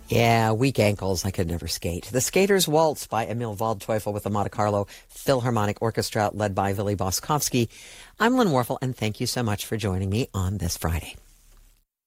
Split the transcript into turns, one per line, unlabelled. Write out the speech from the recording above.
Yeah, weak ankles. I could never skate. The Skater's Waltz by Emil Waldteufel with the Monte Carlo Philharmonic Orchestra led by Willy Boskovsky. I'm Lynn Warfel, and thank you so much for joining me on this Friday.